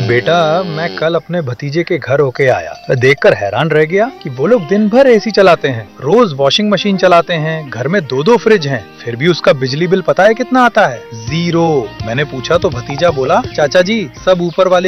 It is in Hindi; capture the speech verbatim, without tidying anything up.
बेटा, मैं कल अपने भतीजे के घर होके आया। मैं देखकर हैरान रह गया कि वो लोग दिन भर एसी चलाते हैं, रोज वॉशिंग मशीन चलाते हैं, घर में दो दो फ्रिज हैं, फिर भी उसका बिजली बिल पता है कितना आता है? जीरो। मैंने पूछा तो भतीजा बोला, चाचा जी सब ऊपर वाले